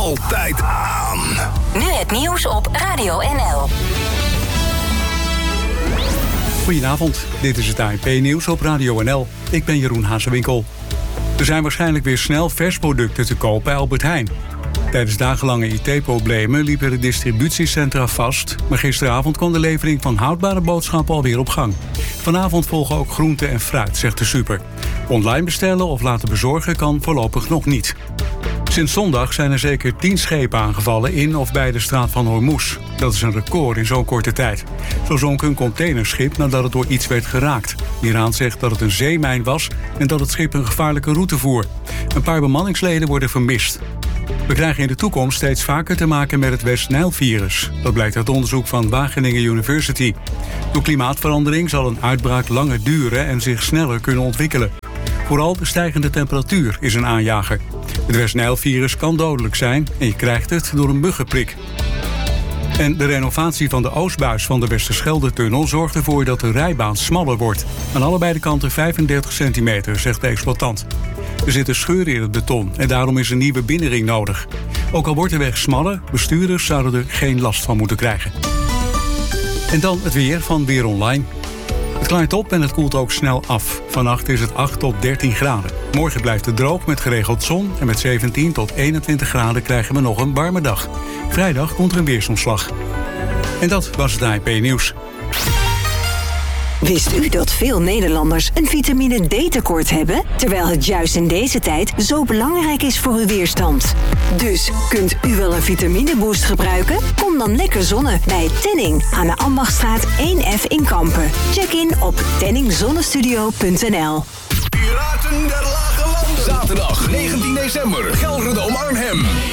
altijd aan. Nu het nieuws op Radio NL. Goedenavond, dit is het ANP-nieuws op Radio NL. Ik ben Jeroen Hazewinkel. Er zijn waarschijnlijk weer snel versproducten te kopen bij Albert Heijn. Tijdens dagenlange IT-problemen liepen de distributiecentra vast, maar gisteravond kwam de levering van houdbare boodschappen alweer op gang. Vanavond volgen ook groente en fruit, zegt de super. Online bestellen of laten bezorgen kan voorlopig nog niet. Sinds zondag zijn er zeker 10 schepen aangevallen in of bij de straat van Hormuz. Dat is een record in zo'n korte tijd. Zo zonk een containerschip nadat het door iets werd geraakt. Iran zegt dat het een zeemijn was en dat het schip een gevaarlijke route voer. Een paar bemanningsleden worden vermist. We krijgen in de toekomst steeds vaker te maken met het West-Nijl-virus. Dat blijkt uit onderzoek van Wageningen University. Door klimaatverandering zal een uitbraak langer duren en zich sneller kunnen ontwikkelen. Vooral de stijgende temperatuur is een aanjager. Het West-Nijl-virus kan dodelijk zijn en je krijgt het door een muggenprik. En de renovatie van de oostbuis van de Westerschelde-tunnel zorgt ervoor dat de rijbaan smaller wordt. Aan allebei de kanten 35 centimeter, zegt de exploitant. Er zitten scheuren in het beton en daarom is een nieuwe binnenring nodig. Ook al wordt de weg smaller, bestuurders zouden er geen last van moeten krijgen. En dan het weer van Weer Online. Het klaart op en het koelt ook snel af. Vannacht is het 8 tot 13 graden. Morgen blijft het droog met geregeld zon en met 17 tot 21 graden krijgen we nog een warme dag. Vrijdag komt er een weersomslag. En dat was het ANP-nieuws. Wist u dat veel Nederlanders een vitamine D-tekort hebben? Terwijl het juist in deze tijd zo belangrijk is voor uw weerstand. Dus kunt u wel een vitamineboost gebruiken? Kom dan lekker zonnen bij Tenning aan de Ambachtstraat 1F in Kampen. Check in op tenningzonnestudio.nl. Piraten der Lage Landen. Zaterdag 19 december. Gelredome Arnhem.